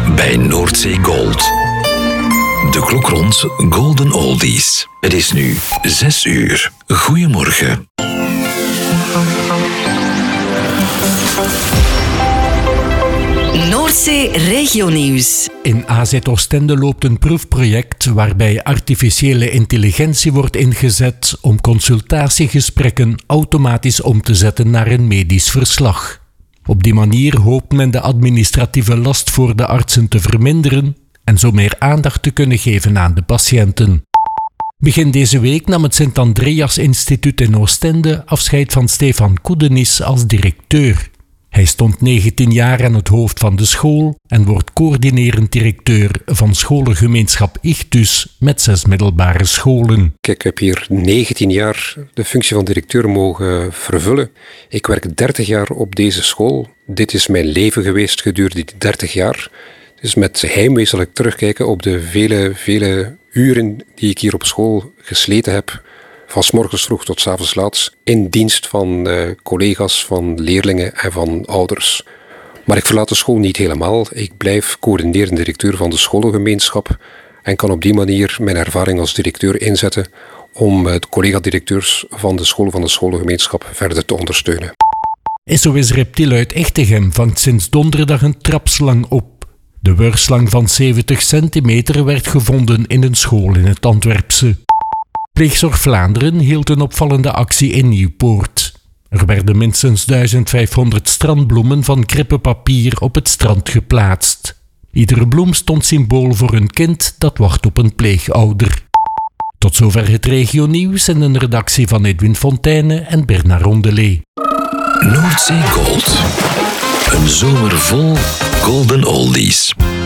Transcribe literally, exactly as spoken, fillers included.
bij Noordzee Gold. De klok rond Golden Oldies. Het is nu zes uur. Goedemorgen. Noordzee Regionieuws. In A Z Oostende loopt een proefproject waarbij artificiële intelligentie wordt ingezet om consultatiegesprekken automatisch om te zetten naar een medisch verslag. Op die manier hoopt men de administratieve last voor de artsen te verminderen en zo meer aandacht te kunnen geven aan de patiënten. Begin deze week nam het Sint-Andreas Instituut in Oostende afscheid van Stefan Koedenis als directeur. Hij stond negentien jaar aan het hoofd van de school en wordt coördinerend directeur van scholengemeenschap Ichthus met zes middelbare scholen. Ik heb hier negentien jaar de functie van directeur mogen vervullen. Ik werk dertig jaar op deze school. Dit is mijn leven geweest gedurende die dertig jaar. Dus met heimwee zal ik terugkijken op de vele, vele uren die ik hier op school gesleten heb. Van 's morgens vroeg tot 's avonds laat, in dienst van uh, collega's, van leerlingen en van ouders. Maar ik verlaat de school niet helemaal. Ik blijf coördinerend directeur van de scholengemeenschap en kan op die manier mijn ervaring als directeur inzetten om uh, de collega-directeurs van de scholen van de scholengemeenschap verder te ondersteunen. S O S Reptiel uit Echtegem vangt sinds donderdag een trapslang op. De wurfslang van zeventig centimeter werd gevonden in een school in het Antwerpse. Pleegzorg Vlaanderen hield een opvallende actie in Nieuwpoort. Er werden minstens duizend vijfhonderd strandbloemen van krippenpapier op het strand geplaatst. Iedere bloem stond symbool voor een kind dat wacht op een pleegouder. Tot zover het regionieuws en een redactie van Edwin Fontaine en Bernard Rondelet. Noordzee Gold. Een zomer vol Golden Oldies.